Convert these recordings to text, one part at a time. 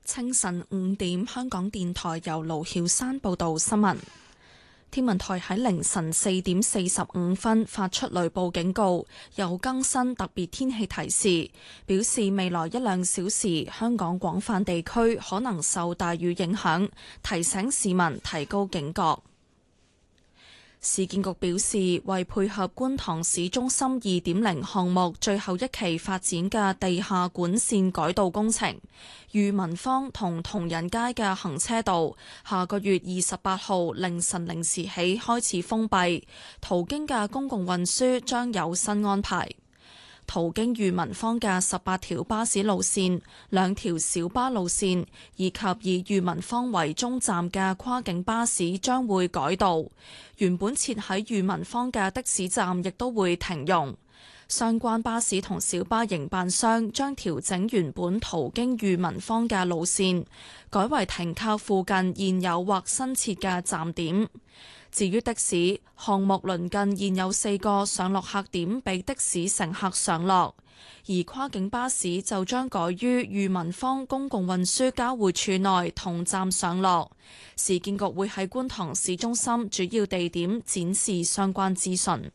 清晨5點，香港電台由盧曉山報道新聞。天文台喺凌晨4點45分發出雷暴警告，又更新特別天氣提示，表示未來1-2小時香港廣泛地區可能受大雨影響，提醒市民提高警覺。市建局表示，為配合觀塘市中心2.0項目最後一期發展嘅地下管線改道工程，裕民坊同同仁街嘅行車道下個月28號凌晨0時起開始封閉，途經嘅公共運輸將有新安排。途經裕民坊嘅18條巴士路線、2條小巴路線，以及以裕民坊為終站嘅跨境巴士將會改道。原本設喺裕民坊嘅的士站亦都會停用。相關巴士同小巴營辦商將調整原本途經裕民坊嘅路線，改為停靠附近現有或新設嘅站點。至於的士項目，鄰近現有4個上落客點俾的士乘客上落，而跨境巴士就將改於裕民坊公共運輸交匯處內同站上落。市建局會喺觀塘市中心主要地點展示相關資訊。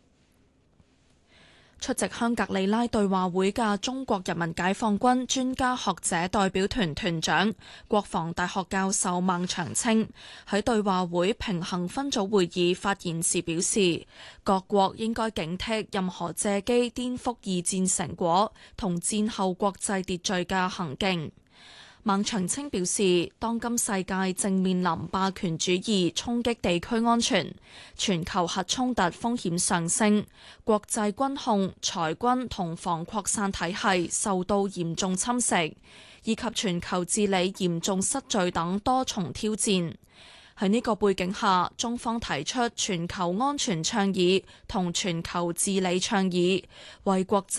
出席香格里拉對話會嘅中國人民解放軍專家學者代表團團長、國防大學教授孟長青喺對話會平衡分組會議發言時表示，各國應該警惕任何借機顛覆二戰成果同戰後國際秩序嘅行徑。孟長青表示，當今世界正面臨霸權主義衝擊地區安全，全球核衝突風險上升，國際軍控、裁軍同防擴散體系受到嚴重侵蝕，以及全球治理嚴重失序等多重挑戰。喺呢個背景下，中方提出全球安全倡議同全球治理倡議，為國際